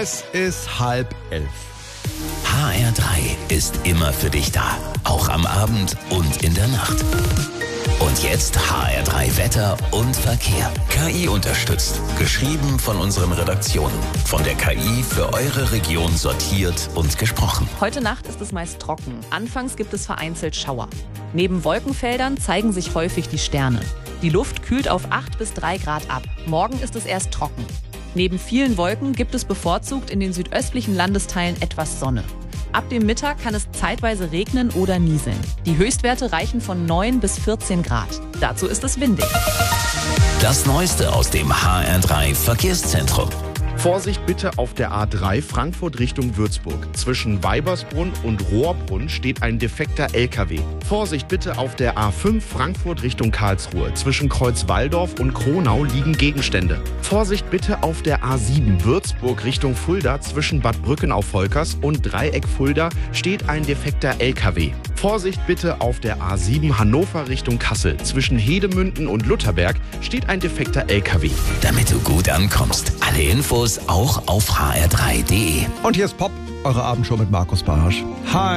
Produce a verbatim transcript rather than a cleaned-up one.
Es ist halb elf. H R drei ist immer für dich da. Auch am Abend und in der Nacht. Und jetzt H R drei Wetter und Verkehr. K I unterstützt. Geschrieben von unseren Redaktionen. Von der K I für eure Region sortiert und gesprochen. Heute Nacht ist es meist trocken. Anfangs gibt es vereinzelt Schauer. Neben Wolkenfeldern zeigen sich häufig die Sterne. Die Luft kühlt auf acht bis drei Grad ab. Morgen ist es erst trocken. Neben vielen Wolken gibt es bevorzugt in den südöstlichen Landesteilen etwas Sonne. Ab dem Mittag kann es zeitweise regnen oder nieseln. Die Höchstwerte reichen von neun bis vierzehn Grad. Dazu ist es windig. Das Neueste aus dem H R drei Verkehrszentrum. Vorsicht bitte auf der A drei Frankfurt Richtung Würzburg. Zwischen Weibersbrunn und Rohrbrunn steht ein defekter L K W. Vorsicht bitte auf der A fünf Frankfurt Richtung Karlsruhe. Zwischen Kreuz-Walldorf und Kronau liegen Gegenstände. Vorsicht bitte auf der A sieben Würzburg Richtung Fulda. Zwischen Bad Brücken auf Volkers und Dreieck Fulda steht ein defekter L K W. Vorsicht bitte auf der A sieben Hannover Richtung Kassel. Zwischen Hedemünden und Lutherberg steht ein defekter L K W. Damit du gut ankommst. Alle Infos auch auf h r drei punkt d e. Und hier ist Pop, eure Abendshow mit Markus Barsch. Hi.